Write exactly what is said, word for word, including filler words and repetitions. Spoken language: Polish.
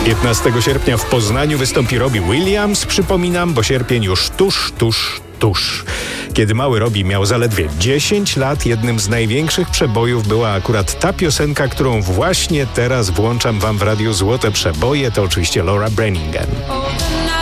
piętnastego sierpnia w Poznaniu wystąpi Robbie Williams, przypominam, bo sierpień już tuż, tuż, tuż. Kiedy mały Robbie miał zaledwie dziesięć lat, jednym z największych przebojów była akurat ta piosenka, którą właśnie teraz włączam wam w radiu Złote Przeboje, to oczywiście Laura Branigan.